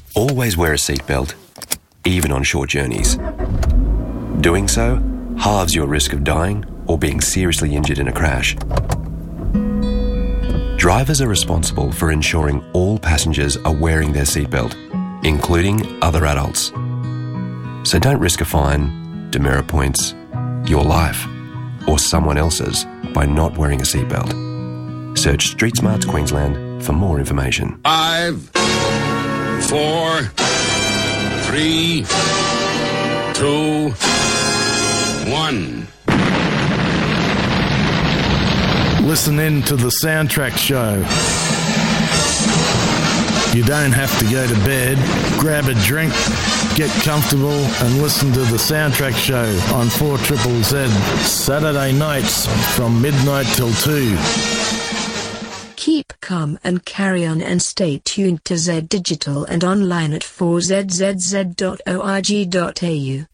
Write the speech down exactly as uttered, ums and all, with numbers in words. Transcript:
Always wear a seatbelt, even on short journeys. Doing so halves your risk of dying or being seriously injured in a crash. Drivers are responsible for ensuring all passengers are wearing their seatbelt, including other adults. So don't risk a fine, demerit points, your life, or someone else's by not wearing a seatbelt. Search Street Smarts Queensland for more information. Five, four, three, two, one. Listen in to the Soundtrack Show. You don't have to go to bed. Grab a drink, get comfortable, and listen to the Soundtrack Show on four triple Z, Saturday nights from midnight till two. Keep calm and carry on, and stay tuned to Z Digital and online at four z z z dot org dot a u.